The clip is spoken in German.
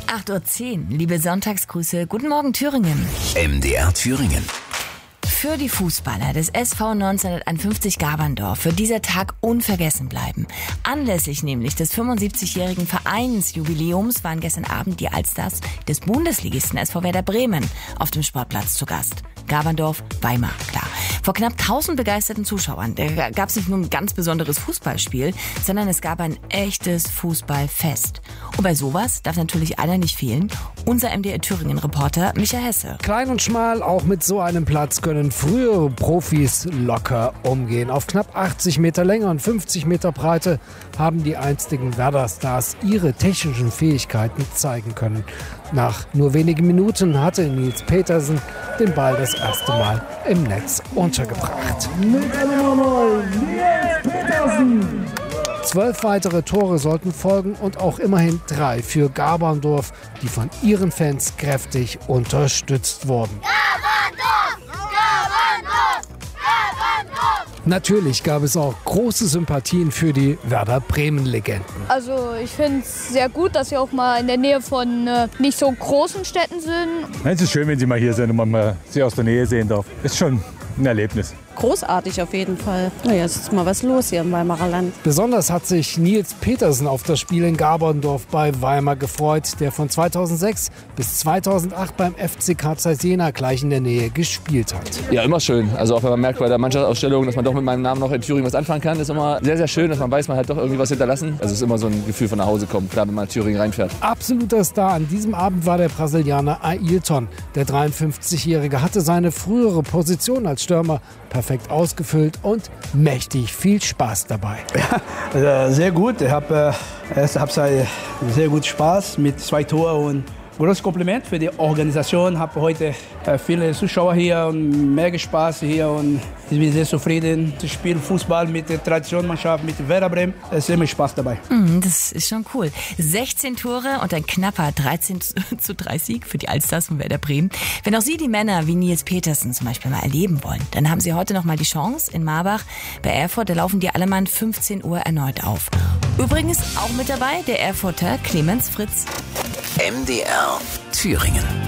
8:10 Uhr, liebe Sonntagsgrüße. Guten Morgen, Thüringen. MDR Thüringen. Für die Fußballer des SV 1951 Gaberndorf wird dieser Tag unvergessen bleiben. Anlässlich nämlich des 75-jährigen Vereinsjubiläums waren gestern Abend die Allstars des Bundesligisten SV Werder Bremen auf dem Sportplatz zu Gast. Gaberndorf, Weimar, klar. Vor knapp 1000 begeisterten Zuschauern. Da gab es nicht nur ein ganz besonderes Fußballspiel, sondern es gab ein echtes Fußballfest. Und bei sowas darf natürlich einer nicht fehlen. Unser MDR Thüringen-Reporter Micha Hesse. Klein und schmal, auch mit so einem Platz können frühere Profis locker umgehen. Auf knapp 80 Meter Länge und 50 Meter Breite haben die einstigen Werder-Stars ihre technischen Fähigkeiten zeigen können. Nach nur wenigen Minuten hatte Nils Petersen den Ball das erste Mal im Netz untergebracht. Mit der Nummer 9, Nils Petersen. 12 weitere Tore sollten folgen und auch immerhin 3 für Gaberndorf, die von ihren Fans kräftig unterstützt wurden. Natürlich gab es auch große Sympathien für die Werder Bremen-Legenden. Also ich finde es sehr gut, dass sie auch mal in der Nähe von nicht so großen Städten sind. Es ist schön, wenn Sie mal hier sind und man mal sie aus der Nähe sehen darf. Ist schon ein Erlebnis. Großartig auf jeden Fall. Naja, es ist mal was los hier im Weimarer Land. Besonders hat sich Nils Petersen auf das Spiel in Gaberndorf bei Weimar gefreut, der von 2006 bis 2008 beim FC Carl Zeiss Jena gleich in der Nähe gespielt hat. Ja, immer schön. Also auch wenn man merkt bei der Mannschaftsausstellung, dass man doch mit meinem Namen noch in Thüringen was anfangen kann, ist immer sehr, sehr schön, dass man weiß, man hat doch irgendwie was hinterlassen. Also es ist immer so ein Gefühl von nach Hause kommen, klar, wenn man in Thüringen reinfährt. Absoluter Star an diesem Abend war der Brasilianer Ailton. Der 53-Jährige hatte seine frühere Position als Stürmer perfekt ausgefüllt und mächtig viel Spaß dabei. Ja, sehr gut. Ich habe sehr gut Spaß mit 2 Toren und großes Kompliment für die Organisation. Ich habe heute viele Zuschauer hier und mehr Spaß hier und ich bin sehr zufrieden. Ich spiele Fußball mit der Traditionsmannschaft, mit Werder Bremen. Es ist immer Spaß dabei. Das ist schon cool. 16 Tore und ein knapper 13:3 Sieg für die Allstars von Werder Bremen. Wenn auch Sie die Männer wie Nils Petersen zum Beispiel mal erleben wollen, dann haben Sie heute noch mal die Chance in Marbach bei Erfurt. Da laufen die Allemann 15 Uhr erneut auf. Übrigens auch mit dabei der Erfurter Clemens Fritz. MDR Thüringen.